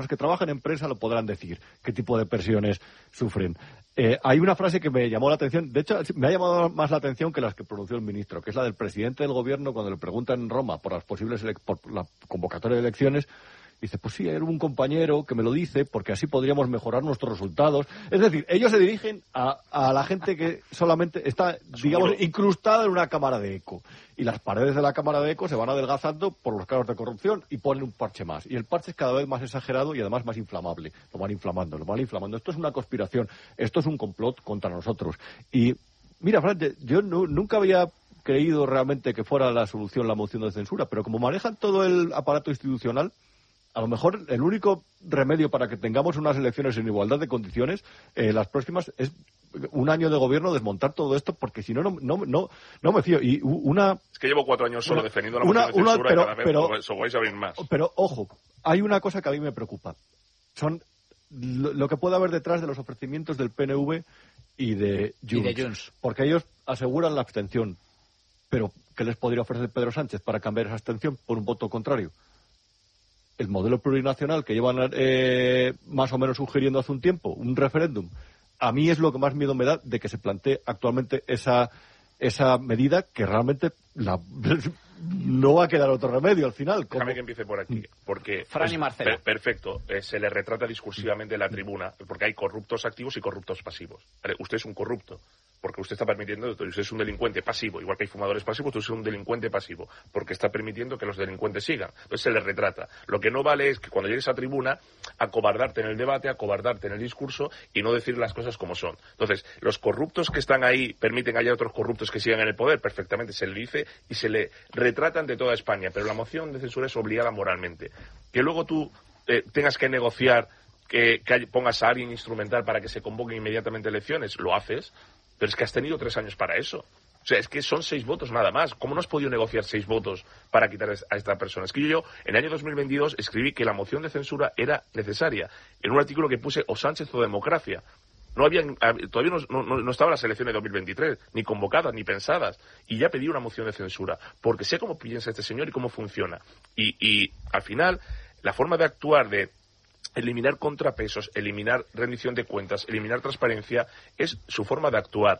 que trabajan en prensa lo podrán decir, qué tipo de presiones sufren. Hay una frase que me llamó la atención, de hecho me ha llamado más la atención que las que pronunció el ministro, que es la del presidente del gobierno cuando le preguntan en Roma por las por la convocatoria de elecciones. Dice, pues sí, hay un compañero que me lo dice porque así podríamos mejorar nuestros resultados. Es decir, ellos se dirigen a la gente que solamente está, digamos, incrustada en una cámara de eco. Y las paredes de la cámara de eco se van adelgazando por los casos de corrupción y ponen un parche más. Y el parche es cada vez más exagerado y además más inflamable. Lo van inflamando. Esto es una conspiración, esto es un complot contra nosotros. Y mira, Fran, yo nunca había creído realmente que fuera la solución la moción de censura, pero como manejan todo el aparato institucional, a lo mejor el único remedio para que tengamos unas elecciones en igualdad de condiciones, las próximas, es un año de gobierno desmontar todo esto, porque si no me fío. Y es que llevo 4 años solo defendiendo la moción de censura y cada vez os vais a abrir más. Pero, ojo, hay una cosa que a mí me preocupa. Son lo que puede haber detrás de los ofrecimientos del PNV y de Junts. Porque ellos aseguran la abstención. Pero, ¿qué les podría ofrecer Pedro Sánchez para cambiar esa abstención por un voto contrario? El modelo plurinacional que llevan más o menos sugiriendo hace un tiempo, un referéndum. A mí es lo que más miedo me da de que se plantee actualmente esa medida que realmente no va a quedar otro remedio al final. Déjame que empiece por aquí, porque Fran y Marcela. Perfecto, se le retrata discursivamente en la tribuna, porque hay corruptos activos y corruptos pasivos. Usted es un corrupto, porque usted está permitiendo, usted es un delincuente pasivo, igual que hay fumadores pasivos, usted es un delincuente pasivo, porque está permitiendo que los delincuentes sigan. Entonces se le retrata. Lo que no vale es que cuando llegues a tribuna, acobardarte en el debate, acobardarte en el discurso y no decir las cosas como son. Entonces, los corruptos que están ahí permiten que haya otros corruptos que sigan en el poder, perfectamente se le dice y se le retrata ante toda España, pero la moción de censura es obligada moralmente. Que luego tú tengas que negociar, que pongas a alguien instrumental para que se convoquen inmediatamente elecciones, lo haces, pero es que has tenido 3 años para eso. O sea, es que son 6 votos nada más. ¿Cómo no has podido negociar 6 votos para quitar a esta persona? Es que yo en el año 2022 escribí que la moción de censura era necesaria, en un artículo que puse o Sánchez o democracia. Todavía no estaban las elecciones de 2023, ni convocadas, ni pensadas. Y ya pedí una moción de censura, porque sé cómo piensa este señor y cómo funciona. Y al final, la forma de actuar, de eliminar contrapesos, eliminar rendición de cuentas, eliminar transparencia, es su forma de actuar.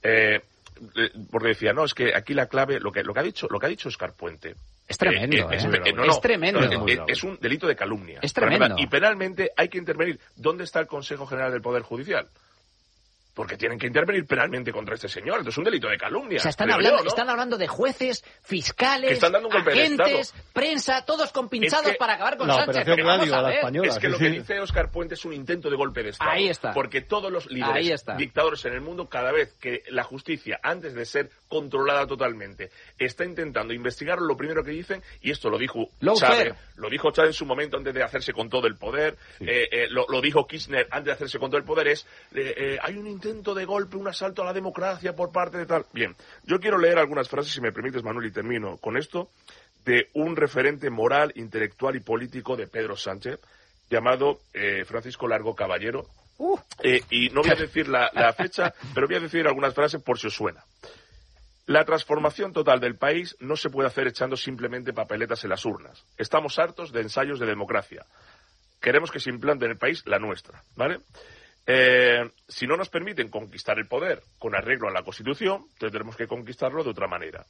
Porque decía, no, es que aquí la clave, lo que ha dicho Óscar Puente. Es tremendo, es tremendo. Es un delito de calumnia. Es tremendo. Y penalmente hay que intervenir. ¿Dónde está el Consejo General del Poder Judicial? Porque tienen que intervenir penalmente contra este señor. Entonces es un delito de calumnia. O sea, están hablando de jueces, fiscales, están dando un golpe agentes, prensa, todos compinchados para acabar con Sánchez. Es que lo que dice Óscar Puente es un intento de golpe de Estado. Ahí está. Porque todos los líderes dictadores en el mundo, cada vez que la justicia, antes de ser controlada totalmente, está intentando investigar, lo primero que dicen, y esto lo dijo Chávez en su momento antes de hacerse con todo el poder, lo dijo Kirchner antes de hacerse con todo el poder, hay un intento de golpe, un asalto a la democracia por parte de tal. Bien, yo quiero leer algunas frases, si me permites, Manuel, y termino con esto, de un referente moral, intelectual y político de Pedro Sánchez, llamado Francisco Largo Caballero. Y no voy a decir la fecha, pero voy a decir algunas frases por si os suena. La transformación total del país no se puede hacer echando simplemente papeletas en las urnas. Estamos hartos de ensayos de democracia. Queremos que se implante en el país la nuestra, ¿vale? Si no nos permiten conquistar el poder con arreglo a la Constitución, tendremos que conquistarlo de otra manera.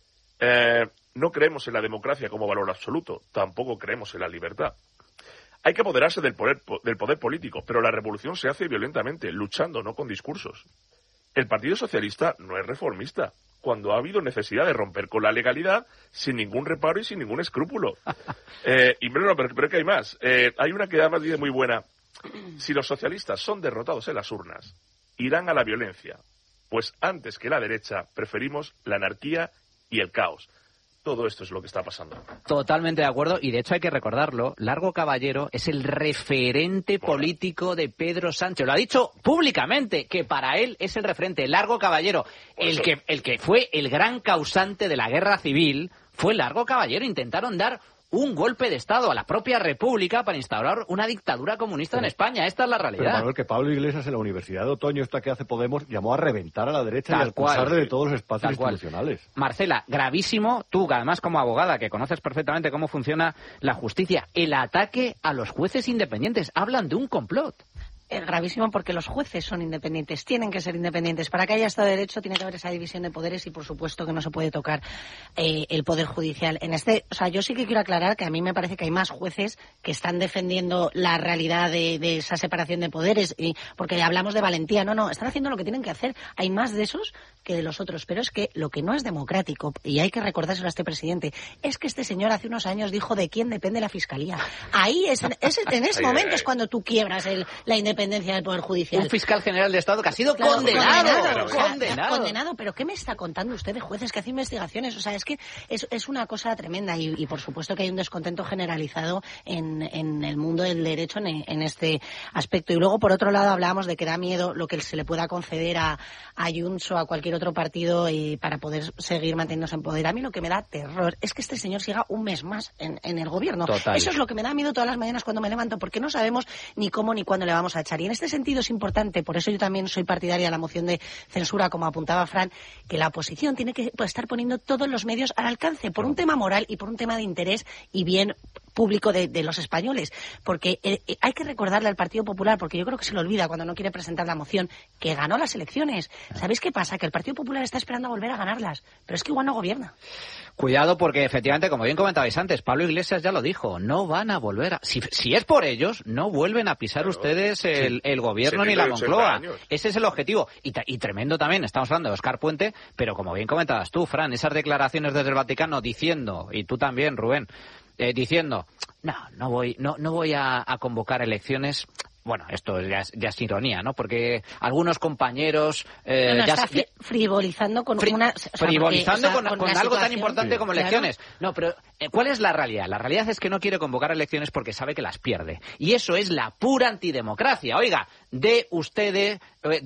No creemos en la democracia como valor absoluto, tampoco creemos en la libertad. Hay que apoderarse del poder político, pero la revolución se hace violentamente, luchando, no con discursos. El Partido Socialista no es reformista, cuando ha habido necesidad de romper con la legalidad sin ningún reparo y sin ningún escrúpulo. Pero que hay más. Hay una que además dice muy buena. Si los socialistas son derrotados en las urnas, irán a la violencia, pues antes que la derecha preferimos la anarquía y el caos. Todo esto es lo que está pasando. Totalmente de acuerdo, y de hecho hay que recordarlo, Largo Caballero es el referente político de Pedro Sánchez. Lo ha dicho públicamente, que para él es el referente. Largo Caballero, el que fue el gran causante de la guerra civil, fue Largo Caballero. Intentaron dar un golpe de Estado a la propia República para instaurar una dictadura comunista en España. Esta es la realidad. Pero, Manuel, que Pablo Iglesias en la Universidad de Otoño, esta que hace Podemos, llamó a reventar a la derecha y a expulsarle de todos los espacios institucionales. Marcela, gravísimo, tú además como abogada que conoces perfectamente cómo funciona la justicia, el ataque a los jueces independientes. Hablan de un complot. Es gravísimo porque los jueces son independientes, tienen que ser independientes. Para que haya Estado de Derecho tiene que haber esa división de poderes y por supuesto que no se puede tocar el Poder Judicial. Yo sí que quiero aclarar que a mí me parece que hay más jueces que están defendiendo la realidad de esa separación de poderes, porque hablamos de valentía. No, están haciendo lo que tienen que hacer. Hay más de esos que de los otros, pero es que lo que no es democrático, y hay que recordárselo a este presidente, es que este señor hace unos años dijo de quién depende la Fiscalía. Ahí en ese momento es cuando tú quiebras la independencia del Poder Judicial. Un fiscal general de Estado que ha sido condenado. Pero ¿qué me está contando usted de jueces que hacen investigaciones? O sea, es que es una cosa tremenda y por supuesto que hay un descontento generalizado en el mundo del derecho en este aspecto. Y luego, por otro lado, hablábamos de que da miedo lo que se le pueda conceder a Junts o a cualquier otro partido para poder seguir manteniéndose en poder. A mí lo que me da terror es que este señor siga un mes más en el gobierno. Total. Eso es lo que me da miedo todas las mañanas cuando me levanto, porque no sabemos ni cómo ni cuándo le vamos a echar. Y en este sentido es importante, por eso yo también soy partidaria de la moción de censura, como apuntaba Fran, que la oposición tiene que estar poniendo todos los medios al alcance, por un tema moral y por un tema de interés y bien público de los españoles, porque hay que recordarle al Partido Popular, porque yo creo que se le olvida cuando no quiere presentar la moción, que ganó las elecciones. ¿Sabéis qué pasa? Que el Partido Popular está esperando a volver a ganarlas, pero es que igual no gobierna. Cuidado porque efectivamente, como bien comentabais antes, Pablo Iglesias ya lo dijo, no van a volver a... Si es por ellos, no vuelven a pisar ustedes el gobierno ni la Moncloa. Ese es el objetivo. Y tremendo también, estamos hablando de Óscar Puente, pero como bien comentabas tú, Fran, esas declaraciones desde el Vaticano diciendo, y tú también, Rubén, diciendo, no voy a convocar elecciones. Bueno, esto ya es ironía, ¿no? Porque algunos compañeros... frivolizando con algo tan importante como elecciones. Claro. No, pero ¿cuál es la realidad? La realidad es que no quiere convocar elecciones porque sabe que las pierde. Y eso es la pura antidemocracia. Oiga, dé usted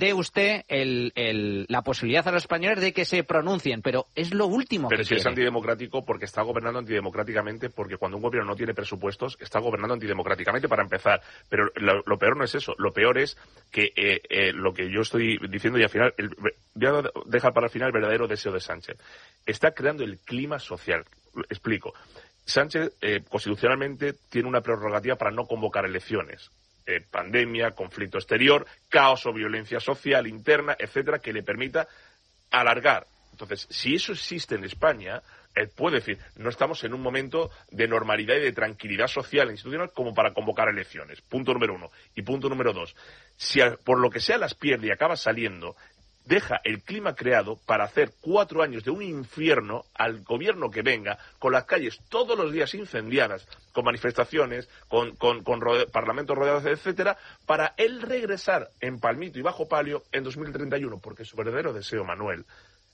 la posibilidad a los españoles de que se pronuncien, pero es lo último que quiere. Pero si es antidemocrático porque está gobernando antidemocráticamente, porque cuando un gobierno no tiene presupuestos, está gobernando antidemocráticamente para empezar. Pero lo peor no es eso, lo peor es que lo que yo estoy diciendo y al final, voy a dejar para el final el verdadero deseo de Sánchez. Está creando el clima social. Explico. Sánchez constitucionalmente tiene una prerrogativa para no convocar elecciones. Pandemia, conflicto exterior, caos o violencia social interna, etcétera, que le permita alargar. Entonces, si eso existe en España, él puede decir, no estamos en un momento de normalidad y de tranquilidad social e institucional como para convocar elecciones. Punto número 1. Y punto número 2. Si por lo que sea las pierde y acaba saliendo, deja el clima creado para hacer 4 años de un infierno al gobierno que venga, con las calles todos los días incendiadas, con manifestaciones, con parlamentos rodeados, etcétera, para él regresar en palmito y bajo palio en 2031, porque su verdadero deseo, Manuel,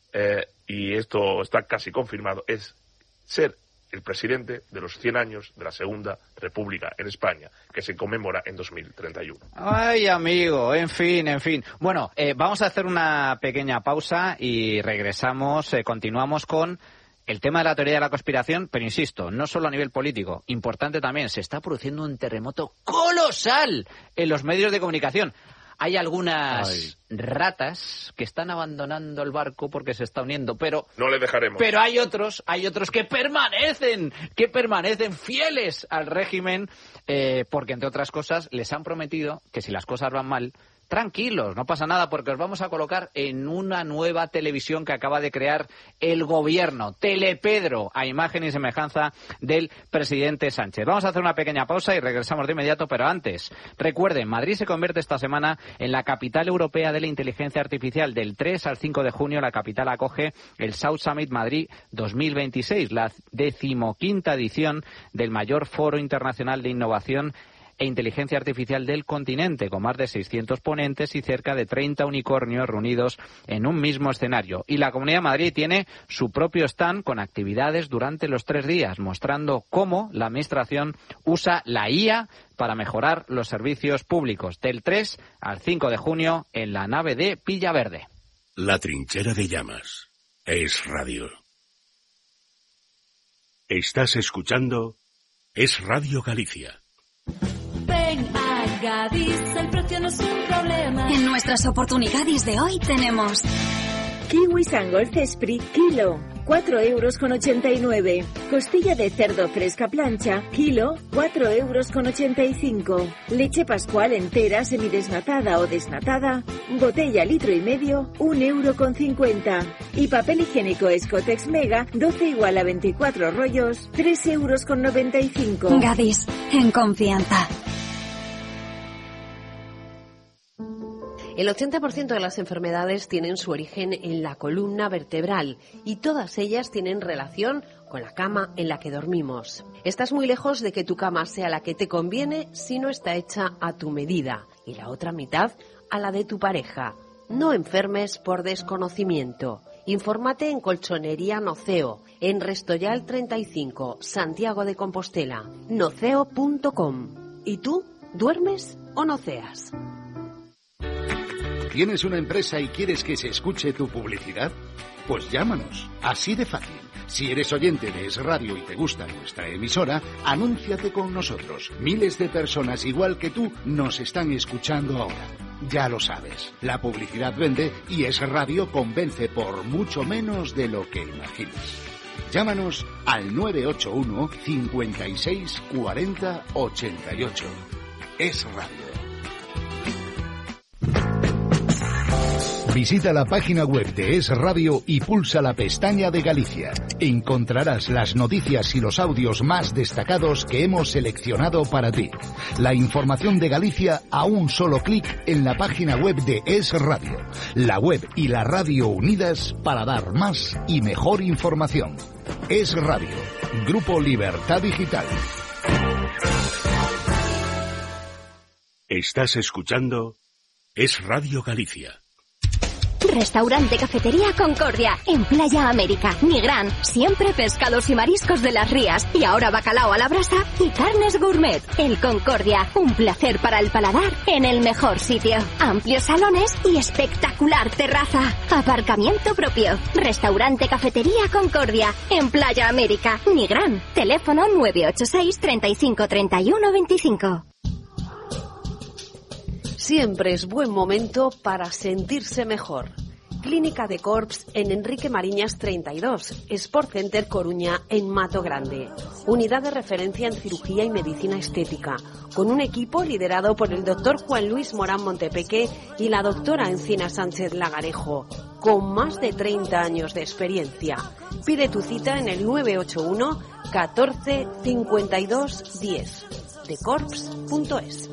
y esto está casi confirmado, es ser el presidente de los 100 años de la Segunda República en España, que se conmemora en 2031. Ay, amigo, en fin. Bueno, vamos a hacer una pequeña pausa y regresamos, continuamos con el tema de la teoría de la conspiración, pero insisto, no solo a nivel político, importante también, se está produciendo un terremoto colosal en los medios de comunicación. Hay algunas ratas que están abandonando el barco porque se está hundiendo, pero no le dejaremos. Pero hay otros que permanecen fieles al régimen, porque entre otras cosas les han prometido que si las cosas van mal, tranquilos, no pasa nada porque os vamos a colocar en una nueva televisión que acaba de crear el gobierno, Telepedro, a imagen y semejanza del presidente Sánchez. Vamos a hacer una pequeña pausa y regresamos de inmediato, pero antes, recuerden, Madrid se convierte esta semana en la capital europea de la inteligencia artificial. Del 3 al 5 de junio la capital acoge el South Summit Madrid 2026, la 15ª edición del mayor foro internacional de innovación e inteligencia artificial del continente, con más de 600 ponentes y cerca de 30 unicornios reunidos en un mismo escenario. Y la Comunidad de Madrid tiene su propio stand con actividades durante los 3 días, mostrando cómo la Administración usa la IA para mejorar los servicios públicos. Del 3 al 5 de junio en la nave de Villaverde. La trinchera de llamas. Es radio. Estás escuchando Es Radio Galicia. Ven a Gadis, el precio no es un problema. En nuestras oportunidades de hoy tenemos kiwi Sangol Cespri, kilo, 4,89 €. Costilla de cerdo fresca plancha, kilo, 4,85 €. Leche Pascual entera, semidesnatada o desnatada, botella 1,5 litros, 1,50 €. Y papel higiénico Escotex Mega, 12 igual a 24 rollos, 3,95 €. Gadis, en confianza. El 80% de las enfermedades tienen su origen en la columna vertebral y todas ellas tienen relación con la cama en la que dormimos. Estás muy lejos de que tu cama sea la que te conviene si no está hecha a tu medida y la otra mitad a la de tu pareja. No enfermes por desconocimiento. Infórmate en Colchonería Noceo, en Restoyal 35, Santiago de Compostela, noceo.com. ¿Y tú, duermes o noceas? ¿Tienes una empresa y quieres que se escuche tu publicidad? Pues llámanos, así de fácil. Si eres oyente de Es Radio y te gusta nuestra emisora, anúnciate con nosotros. Miles de personas igual que tú nos están escuchando ahora. Ya lo sabes, la publicidad vende y Es Radio convence por mucho menos de lo que imaginas. Llámanos al 981 56 40 88. Es Radio. Visita la página web de Es Radio y pulsa la pestaña de Galicia. Encontrarás las noticias y los audios más destacados que hemos seleccionado para ti. La información de Galicia a un solo clic en la página web de Es Radio. La web y la radio unidas para dar más y mejor información. Es Radio. Grupo Libertad Digital. Estás escuchando Es Radio Galicia. Restaurante Cafetería Concordia, en Playa América, Nigrán, siempre pescados y mariscos de las rías, y ahora bacalao a la brasa y carnes gourmet. El Concordia, un placer para el paladar en el mejor sitio. Amplios salones y espectacular terraza. Aparcamiento propio. Restaurante Cafetería Concordia, en Playa América, Nigrán. Teléfono 986 35 31 25. Siempre es buen momento para sentirse mejor. Clínica de Corps en Enrique Mariñas 32, Sport Center Coruña en Mato Grande. Unidad de referencia en cirugía y medicina estética, con un equipo liderado por el doctor Juan Luis Morán Montepeque y la doctora Encina Sánchez Lagarejo, con más de 30 años de experiencia. Pide tu cita en el 981 14 52 10, decorps.es.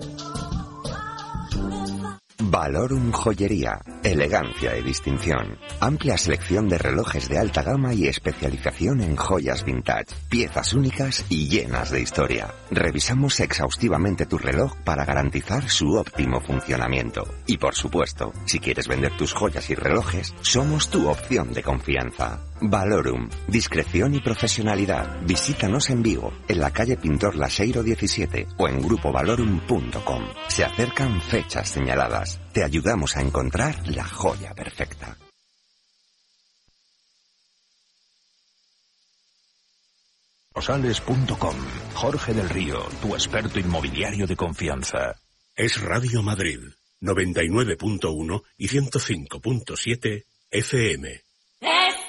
Valorum Joyería, elegancia y distinción. Amplia selección de relojes de alta gama y especialización en joyas vintage, piezas únicas y llenas de historia. Revisamos exhaustivamente tu reloj para garantizar su óptimo funcionamiento. Y por supuesto, si quieres vender tus joyas y relojes, somos tu opción de confianza. Valorum, discreción y profesionalidad. Visítanos en Vigo, en la calle Pintor Laseiro 17 o en grupovalorum.com. Se acercan fechas señaladas. Te ayudamos a encontrar la joya perfecta. Rosales.com. Jorge del Río, tu experto inmobiliario de confianza. Es Radio Madrid, 99.1 y 105.7 FM.